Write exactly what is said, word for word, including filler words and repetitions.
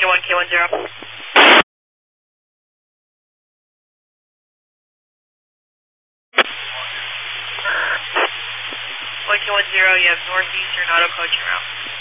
to one K one zero. one K one zero, you have northeastern auto coach route.